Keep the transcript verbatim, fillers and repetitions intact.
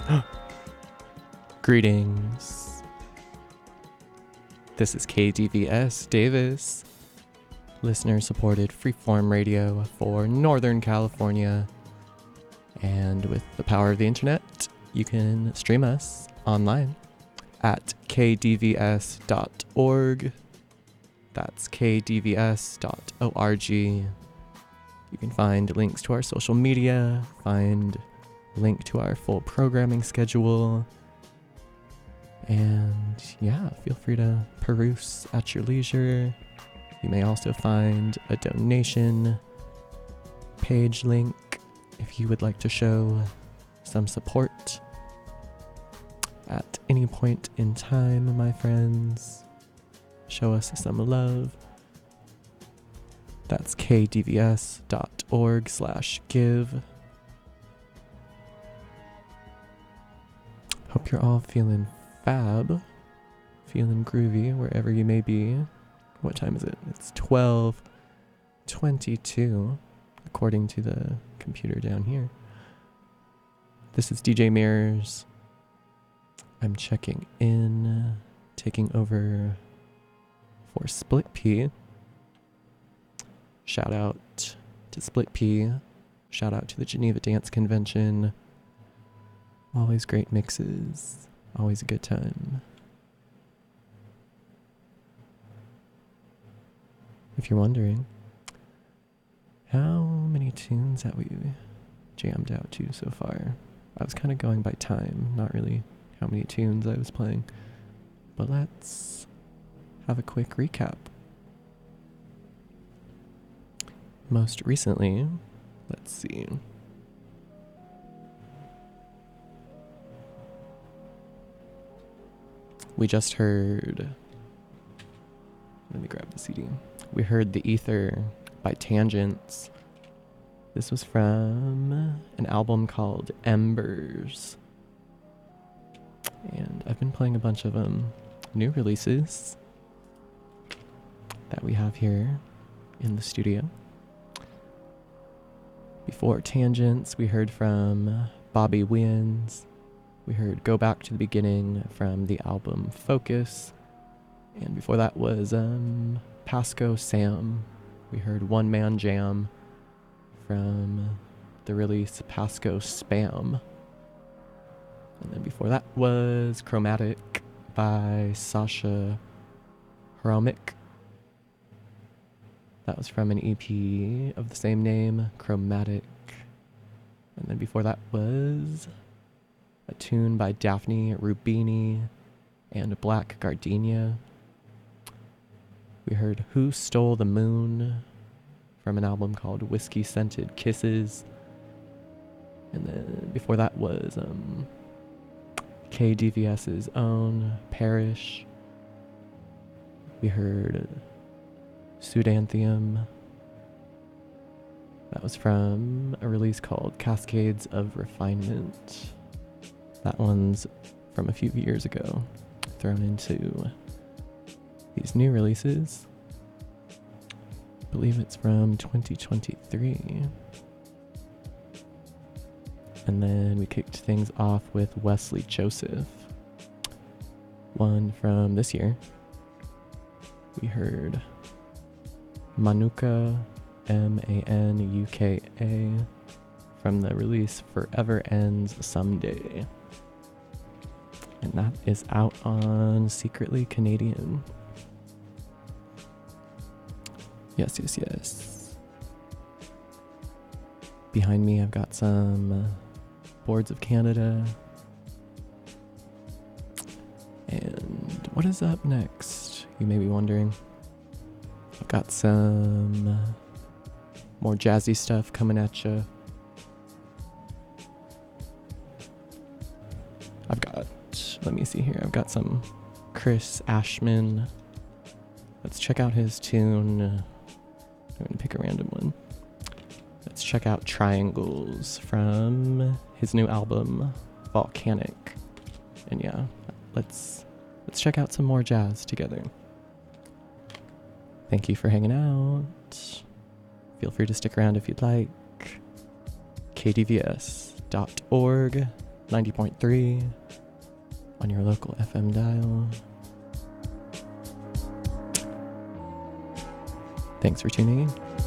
Greetings. This is K D V S Davis, listener-supported freeform radio for Northern California. And with the power of the internet, you can stream us online at k d v s dot org. That's k d v s dot org. You can find links to our social media, find a link to our full programming schedule, and yeah, feel free to peruse at your leisure. You may also find a donation page link if you would like to show some support at any point in time, my friends. Show us some love. That's k d v s dot org slash give. Hope you're all feeling fab, feeling groovy wherever you may be. What time is it? It's twelve twenty-two, according to the computer down here. This is D J Mirrors. I'm checking in, taking over for Split P. Shout out to Split P. Shout out to the Geneva Dance Convention. Always great mixes. Always a good time. If you're wondering, how many tunes have we jammed out to so far? I was kind of going by time, not really how many tunes I was playing. But let's have a quick recap. Most recently, let's see. We just heard, let me grab the C D. We heard The Ether by Tangents. This was from an album called Embers. And I've been playing a bunch of um, new releases that we have here in the studio. Before Tangents, we heard from Bobby Wins. We heard Go Back to the Beginning from the album Focus. And before that was um, Pasco Sam. We heard One Man Jam from the release Pasco Spam. And then before that was Chromatic by Sasha Hromik. That was from an E P of the same name, Chromatic. And then before that was a tune by Daphne Rubini and Black Gardenia. We heard Who Stole the Moon from an album called Whiskey Scented Kisses. And then before that was um, K D V S's own Parish. We heard Pseudanthium. That was from a release called Cascades of Refinement. That one's from a few years ago, thrown into these new releases. I believe it's from twenty twenty-three. And then we kicked things off with Wesley Joseph. One from this year. We heard Manuka, M A N U K A, from the release Forever Ends Someday. And that is out on Secretly Canadian. Yes, yes, yes. Behind me, I've got some uh, Boards of Canada. And what is up next? You may be wondering. I've got some uh, more jazzy stuff coming at you. I've got, let me see here, I've got some Chris Ashman. Let's check out his tune. I'm going to pick a random one. Let's check out Triangles from his new album, Volcanic. And yeah, let's let's check out some more jazz together. Thank you for hanging out. Feel free to stick around if you'd like. k d v s dot org ninety point three on your local F M dial. Thanks for tuning in.